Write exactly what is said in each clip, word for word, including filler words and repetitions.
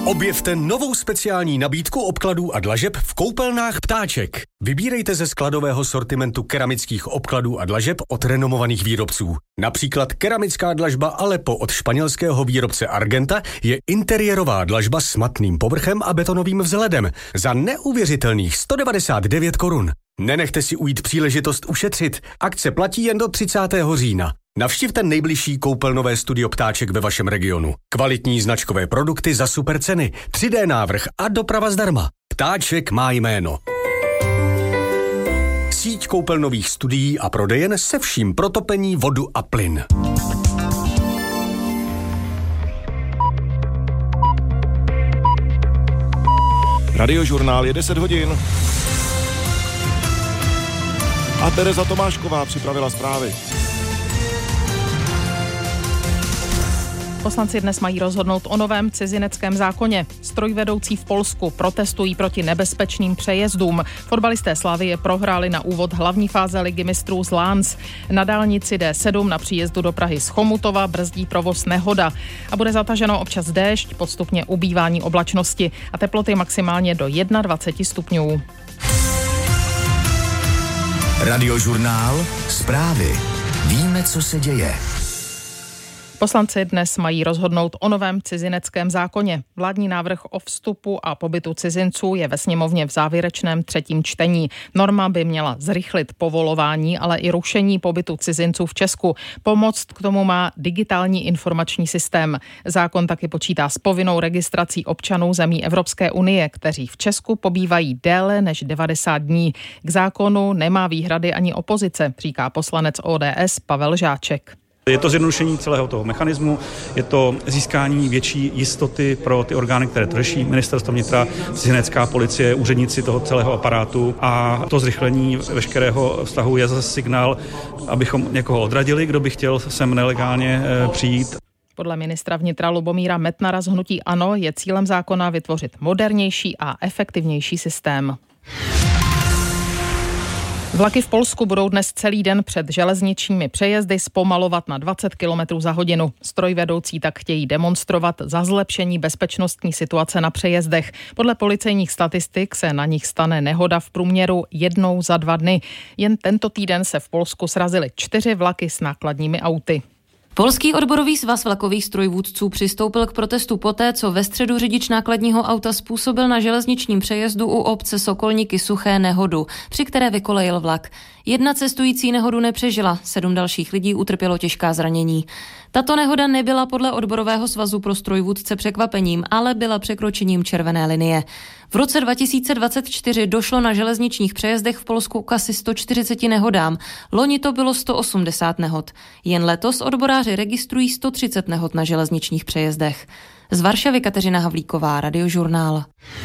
Objevte novou speciální nabídku obkladů a dlažeb v koupelnách Ptáček. Vybírejte ze skladového sortimentu keramických obkladů a dlažeb od renomovaných výrobců. Například keramická dlažba Aleppo od španělského výrobce Argenta je interiérová dlažba s matným povrchem a betonovým vzhledem za neuvěřitelných sto devadesát devět korun. Nenechte si ujít příležitost ušetřit. Akce platí jen do třicátého října. Navštivte nejbližší koupelnové studio Ptáček ve vašem regionu. Kvalitní značkové produkty za super ceny, tři dé návrh a doprava zdarma. Ptáček má jméno. Síť koupelnových studií a prodejen se vším pro topení, vodu a plyn. Radiožurnál je deset hodin. A Tereza Tomášková připravila zprávy. Poslanci dnes mají rozhodnout o novém cizineckém zákoně. Strojvedoucí v Polsku protestují proti nebezpečným přejezdům. Fotbalisté Slavie prohráli na úvod hlavní fáze ligy mistrů z Lans. Na dálnici D sedm na příjezdu do Prahy z Chomutova brzdí provoz nehoda. A bude zataženo občas déšť, postupně ubývání oblačnosti a teploty maximálně do dvacet jedna stupňů. Radiožurnál, zprávy. Víme, co se děje. Poslanci dnes mají rozhodnout o novém cizineckém zákoně. Vládní návrh o vstupu a pobytu cizinců je ve sněmovně v závěrečném třetím čtení. Norma by měla zrychlit povolování, ale i rušení pobytu cizinců v Česku. Pomoct k tomu má digitální informační systém. Zákon taky počítá s povinnou registrací občanů zemí Evropské unie, kteří v Česku pobývají déle než devadesát dní. K zákonu nemá výhrady ani opozice, říká poslanec O D S Pavel Žáček. Je to zjednodušení celého toho mechanismu, je to získání větší jistoty pro ty orgány, které to řeší, ministerstvo vnitra, cizinecká policie, úředníci toho celého aparátu, a to zrychlení veškerého vztahu je zase signál, abychom někoho odradili, kdo by chtěl sem nelegálně přijít. Podle ministra vnitra Lubomíra Metnara z hnutí ANO je cílem zákona vytvořit modernější a efektivnější systém. Vlaky v Polsku budou dnes celý den před železničními přejezdy zpomalovat na dvacet kilometrů za hodinu. Strojvedoucí tak chtějí demonstrovat za zlepšení bezpečnostní situace na přejezdech. Podle policejních statistik se na nich stane nehoda v průměru jednou za dva dny. Jen tento týden se v Polsku srazily čtyři vlaky s nákladními auty. Polský odborový svaz vlakových strojvůdců přistoupil k protestu poté, co ve středu řidič nákladního auta způsobil na železničním přejezdu u obce Sokolníky Suché nehodu, při které vykolejil vlak. Jedna cestující nehodu nepřežila, sedm dalších lidí utrpělo těžká zranění. Tato nehoda nebyla podle odborového svazu pro strojvůdce překvapením, ale byla překročením červené linie. V roce dva tisíce dvacet čtyři došlo na železničních přejezdech v Polsku k asi sto čtyřiceti nehodám. Loni to bylo sto osmdesát nehod. Jen letos odboráři registrují sto třicet nehod na železničních přejezdech. Z Varšavy Kateřina Havlíková, Radiožurnál.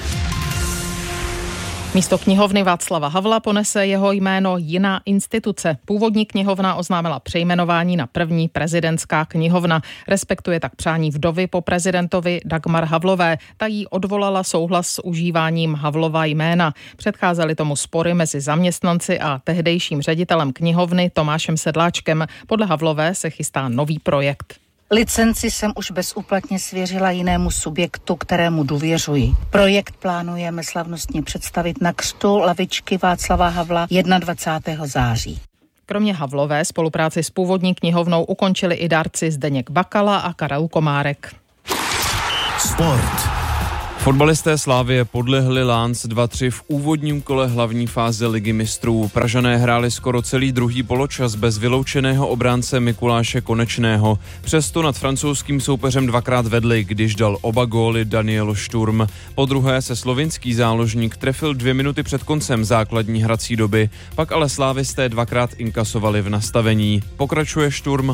Místo knihovny Václava Havla ponese jeho jméno jiná instituce. Původní knihovna oznámila přejmenování na první prezidentská knihovna. Respektuje tak přání vdovy po prezidentovi Dagmar Havlové. Ta jí odvolala souhlas s užíváním Havlova jména. Předcházely tomu spory mezi zaměstnanci a tehdejším ředitelem knihovny Tomášem Sedláčkem. Podle Havlové se chystá nový projekt. Licenci jsem už bezúplatně svěřila jinému subjektu, kterému důvěřuji. Projekt plánujeme slavnostně představit na křtu lavičky Václava Havla dvacátého prvního září. Kromě Havlové spolupráci s původní knihovnou ukončili i dárci Zdeněk Bakala a Karel Komárek. Sport. Fotbalisté Slavie podlehli Lans dva tři v úvodním kole hlavní fáze ligy mistrů. Pražané hráli skoro celý druhý poločas bez vyloučeného obránce Mikuláše Konečného. Přesto nad francouzským soupeřem dvakrát vedli, když dal oba góly Daniel Sturm. Po druhé se slovinský záložník trefil dvě minuty před koncem základní hrací doby, pak ale slávisté dvakrát inkasovali v nastavení. Pokračuje Sturm.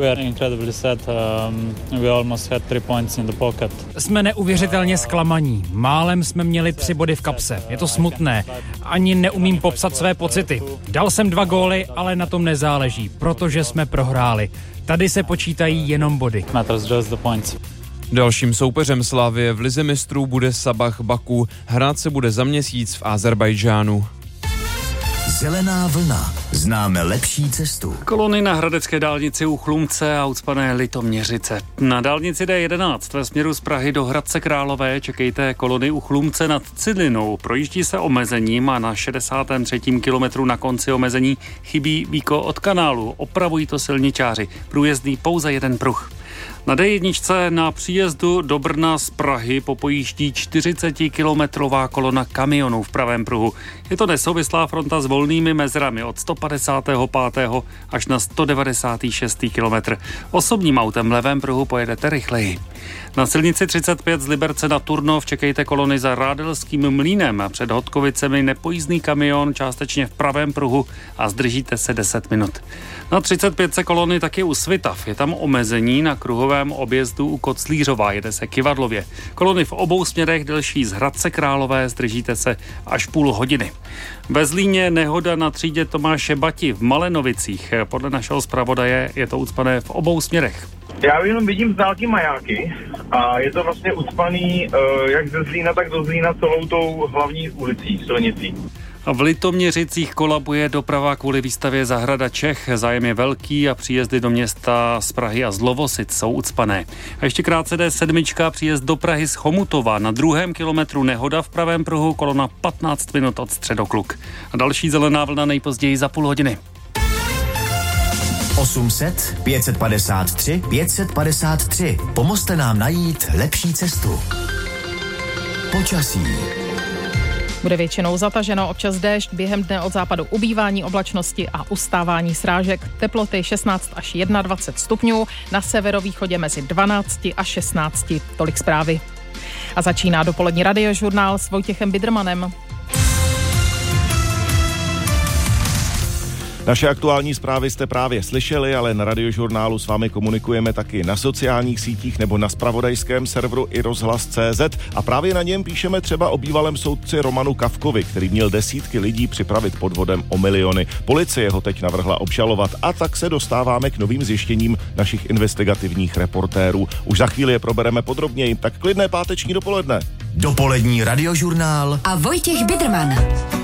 Jsme neuvěřitelně zklamaní. Málem jsme měli tři body v kapse. Je to smutné. Ani neumím popsat své pocity. Dal jsem dva góly, ale na tom nezáleží, protože jsme prohráli. Tady se počítají jenom body. Dalším soupeřem Slavie v lize mistrů bude Sabah Baku. Hrát se bude za měsíc v Azerbajdžánu. Zelená vlna. Známe lepší cestu. Kolony na hradecké dálnici u Chlumce a ucpané Litoměřice. Na dálnici D jedenáct ve směru z Prahy do Hradce Králové čekejte kolony u Chlumce nad Cidlinou. Projíždí se omezením a na šedesátém třetím kilometru na konci omezení chybí víko od kanálu. Opravují to silničáři. Průjezdný pouze jeden pruh. Na D jedna na příjezdu do Brna z Prahy popojíždí čtyřicetikilometrová kolona kamionů v pravém pruhu. Je to nesouvislá fronta s volnými mezrami od sto padesátého pátého až na sto devadesátý šestý kilometr. Osobním autem v levém pruhu pojedete rychleji. Na silnici třicet pět z Liberce na Turnov čekejte kolony za Rádelským mlýnem. Před Hodkovicemi nepojízdný kamion částečně v pravém pruhu a zdržíte se deset minut. Na třicet pět kolony taky u Svitav. Je tam omezení na kruhovém objezdu u Koclířova. Jede se Kyvadlově. Kolony v obou směrech delší z Hradce Králové, zdržíte se až půl hodiny. Ve Zlíně nehoda na třídě Tomáše Bati v Malenovicích. Podle našeho zpravodaje je to ucpané v obou směrech. Já jenom vidím z dálky majáky a je to vlastně ucpaný uh, jak ze Zlína, tak do Zlína celou tou hlavní ulicí, silnicí. A v Litoměřicích kolabuje doprava kvůli výstavě Zahrada Čech. Zájem je velký a příjezdy do města z Prahy a z Lovosic jsou ucpané. A ještě krátce D sedm, příjezd do Prahy z Chomutova. Na druhém kilometru nehoda v pravém pruhu, kolona patnáct minut od Středokluk. A další zelená vlna nejpozději za půl hodiny. osm set, pět set padesát tři, pět set padesát tři. Pomozte nám najít lepší cestu. Počasí. Bude většinou zataženo, občas déšť, během dne od západu ubývání oblačnosti a ustávání srážek. Teploty šestnáct až dvacet jedna stupňů, na severovýchodě mezi dvanáct a šestnáct. Tolik zprávy. A začíná dopolední radiožurnál s Vojtěchem Bidrmanem. Naše aktuální zprávy jste právě slyšeli, ale na Radiožurnálu s vámi komunikujeme taky na sociálních sítích nebo na zpravodajském serveru i rozhlas tečka cé zet a právě na něm píšeme třeba o bývalém soudci Romanu Kafkovi, který měl desítky lidí připravit podvodem o miliony. Policie ho teď navrhla obžalovat a tak se dostáváme k novým zjištěním našich investigativních reportérů. Už za chvíli je probereme podrobněji, tak klidné páteční dopoledne. Dopolední radiožurnál a Vojtěch Bidrman.